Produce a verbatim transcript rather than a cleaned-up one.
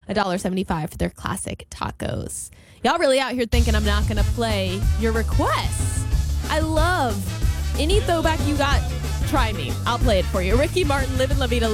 one dollar seventy-five for their classic tacos. Y'all really out here thinking I'm not going to play your requests. I love any throwback you got. Try me. I'll play it for you. Ricky Martin, Live in La Vida.